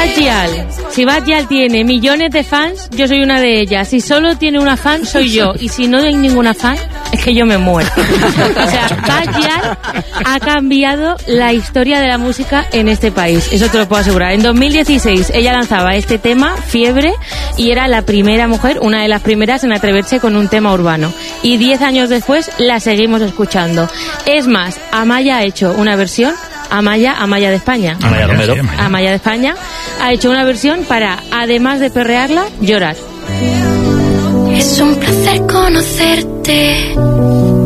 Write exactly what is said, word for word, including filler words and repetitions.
Bad Gyal. Si Bad Gyal tiene millones de fans, yo soy una de ellas. Si solo tiene una fan, soy yo. Y si no hay ninguna fan, es que yo me muero. O sea, Bad Gyal ha cambiado la historia de la música en este país. Eso te lo puedo asegurar. En dos mil dieciséis ella lanzaba este tema, Fiebre, y era la primera mujer, una de las primeras en atreverse con un tema urbano. Y diez años después la seguimos escuchando. Es más, Amaya ha hecho una versión, Amaya, Amaya de España. Amaya Romero. Sí, Amaya. Amaya de España ha hecho una versión para, además de perrearla, llorar. Es un placer conocerte.